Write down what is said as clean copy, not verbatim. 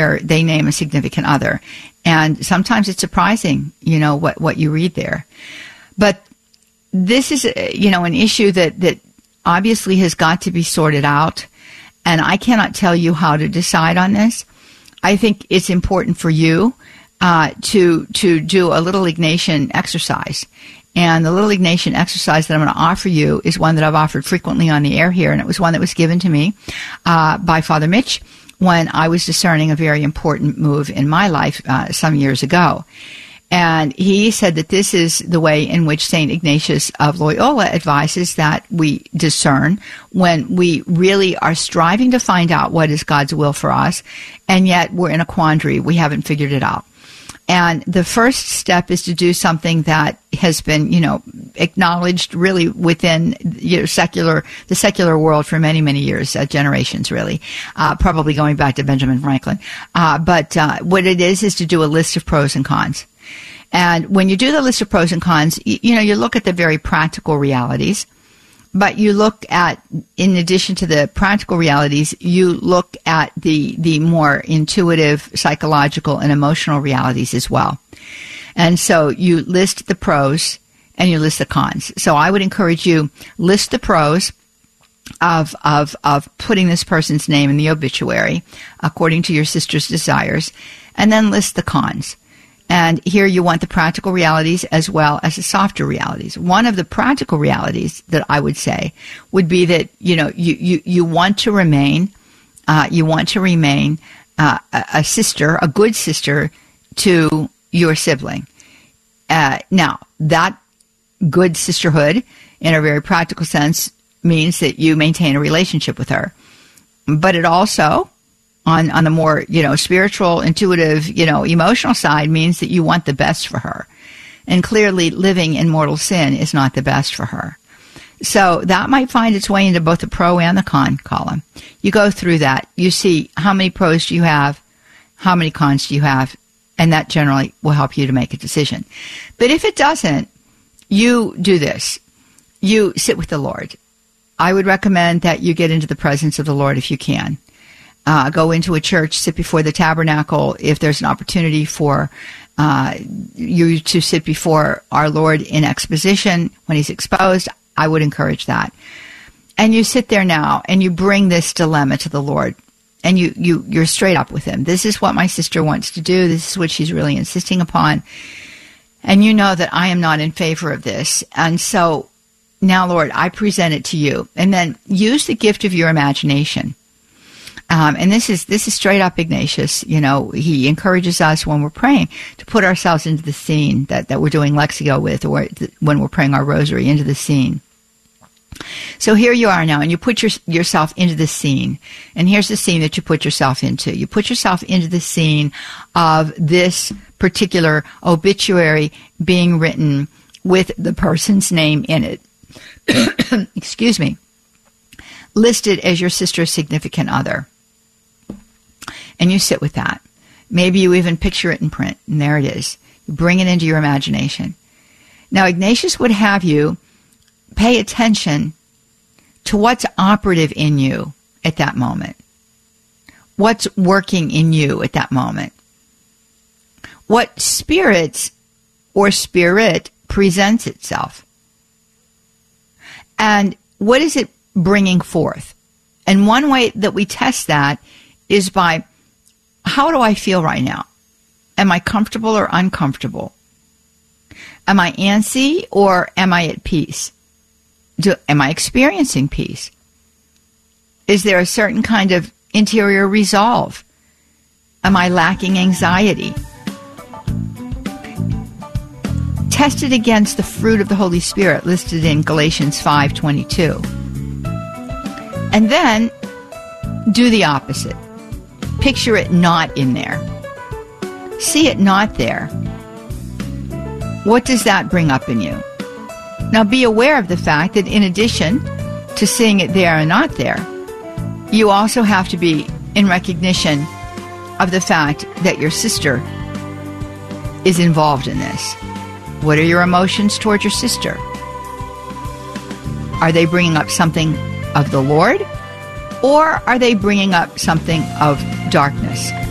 where they name a significant other. And sometimes it's surprising, what you read there. But this is, an issue that obviously has got to be sorted out. And I cannot tell you how to decide on this. I think it's important for you to do a little Ignatian exercise. And the little Ignatian exercise that I'm going to offer you is one that I've offered frequently on the air here. And it was one that was given to me by Father Mitch when I was discerning a very important move in my life some years ago. And he said that this is the way in which St. Ignatius of Loyola advises that we discern when we really are striving to find out what is God's will for us, and yet we're in a quandary. We haven't figured it out. And the first step is to do something that has been, acknowledged really within the secular world for many, many years, generations really, probably going back to Benjamin Franklin. But what it is to do a list of pros and cons. And when you do the list of pros and cons, you look at the very practical realities. But you look at, in addition to the practical realities, you look at the more intuitive, psychological, and emotional realities as well. And so you list the pros and you list the cons. So I would encourage you, list the pros of putting this person's name in the obituary according to your sister's desires, and then list the cons. And here you want the practical realities as well as the softer realities. One of the practical realities that I would say would be that, you want to remain a sister, a good sister to your sibling. Now, that good sisterhood in a very practical sense means that you maintain a relationship with her. But it also, on the more, spiritual, intuitive, emotional side, means that you want the best for her. And clearly living in mortal sin is not the best for her. So that might find its way into both the pro and the con column. You go through that. You see how many pros do you have, how many cons do you have, and that generally will help you to make a decision. But if it doesn't, you do this. You sit with the Lord. I would recommend that you get into the presence of the Lord if you can. Go into a church, sit before the tabernacle. If there's an opportunity for you to sit before our Lord in exposition when he's exposed, I would encourage that. And you sit there now and you bring this dilemma to the Lord, and you're straight up with him. This is what my sister wants to do. This is what she's really insisting upon. And you know that I am not in favor of this. And so now, Lord, I present it to you. And then use the gift of your imagination. And this is straight up Ignatius. He encourages us when we're praying to put ourselves into the scene that we're doing Lexio with, or when we're praying our rosary, into the scene. So here you are now, and you put yourself into the scene. And here's the scene that you put yourself into. You put yourself into the scene of this particular obituary being written with the person's name in it. Excuse me. Listed as your sister's significant other. And you sit with that. Maybe you even picture it in print, and there it is. You bring it into your imagination. Now, Ignatius would have you pay attention to what's operative in you at that moment. What's working in you at that moment. What spirits or spirit presents itself. And what is it bringing forth? And one way that we test that is by, how do I feel right now? Am I comfortable or uncomfortable? Am I antsy or am I at peace? Am I experiencing peace? Is there a certain kind of interior resolve? Am I lacking anxiety? Test it against the fruit of the Holy Spirit listed in Galatians 5:22. And then do the opposite. Picture it not in there. See it not there. What does that bring up in you? Now be aware of the fact that in addition to seeing it there and not there, you also have to be in recognition of the fact that your sister is involved in this. What are your emotions towards your sister? Are they bringing up something of the Lord, or are they bringing up something of darkness?